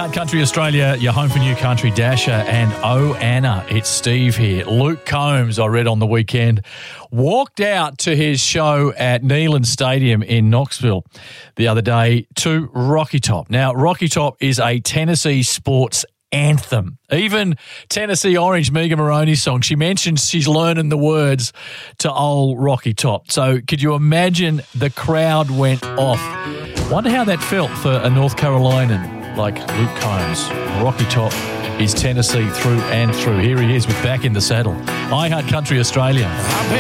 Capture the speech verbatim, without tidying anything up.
iHeart Country Australia, your home for new country, Dasher and Oh Anna. It's Steve here. Luke Combs, I read on the weekend, walked out to his show at Neyland Stadium in Knoxville the other day to Rocky Top. Now, Rocky Top is a Tennessee sports anthem. Even Tennessee Orange, Megan Moroney's song, she mentions she's learning the words to old Rocky Top. So could you imagine the crowd went off? Wonder how that felt for a North Carolinian like Luke Combs. Rocky Top is Tennessee through and through. Here he is with Back in the Saddle. iHeart Country Australia.